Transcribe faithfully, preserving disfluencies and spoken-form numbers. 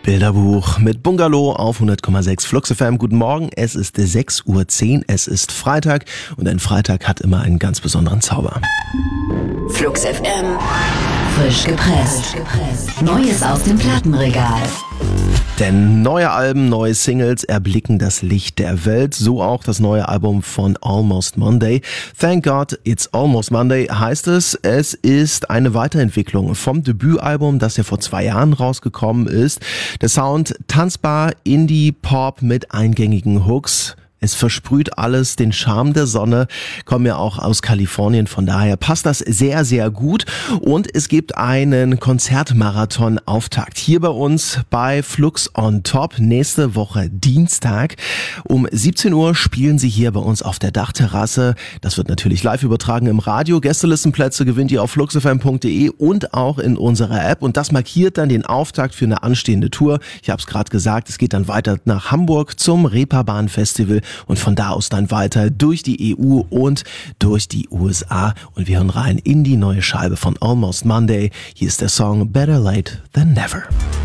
Bilderbuch mit Bungalow auf hundert Komma sechs Flux F M. Guten Morgen, es ist sechs Uhr zehn, es ist Freitag und ein Freitag hat immer einen ganz besonderen Zauber. Flux F M, frisch gepresst. Neues aus dem Plattenregal. Denn neue Alben, neue Singles erblicken das Licht der Welt. So auch das neue Album von Almost Monday. Thank God It's Almost Monday heißt es. Es ist eine Weiterentwicklung vom Debütalbum, das ja vor zwei Jahren rausgekommen ist. Der Sound tanzbar, Indie, Pop mit eingängigen Hooks. Es versprüht alles den Charme der Sonne, kommen ja auch aus Kalifornien, von daher passt das sehr, sehr gut. Und es gibt einen Konzertmarathon-Auftakt hier bei uns bei Flux on Top. Nächste Woche Dienstag um siebzehn Uhr spielen sie hier bei uns auf der Dachterrasse. Das wird natürlich live übertragen im Radio. Gästelistenplätze gewinnt ihr auf fluxfm punkt de und auch in unserer App. Und das markiert dann den Auftakt für eine anstehende Tour. Ich habe es gerade gesagt, es geht dann weiter nach Hamburg zum Reeperbahn Festival. Und von da aus dann weiter durch die E U und durch die U S A. Und wir hören rein in die neue Scheibe von Almost Monday. Hier ist der Song Better Late Than Never.